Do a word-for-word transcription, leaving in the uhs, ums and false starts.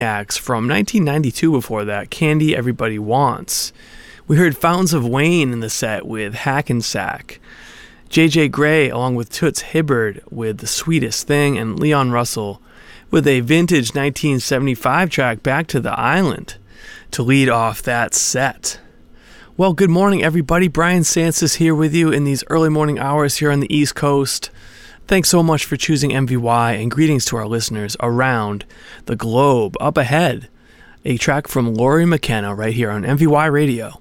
Acts from nineteen ninety-two before that, Candy Everybody Wants. We heard Fountains of Wayne in the set with Hackensack. J J Grey along with Toots Hibbard with The Sweetest Thing, and Leon Russell with a vintage nineteen seventy-five track, Back to the Island, to lead off that set. Well, good morning everybody. Brian Sansis here with you in these early morning hours here on the East Coast. Thanks so much for choosing M V Y, and greetings to our listeners around the globe. Up ahead, a track from Lori McKenna right here on M V Y Radio.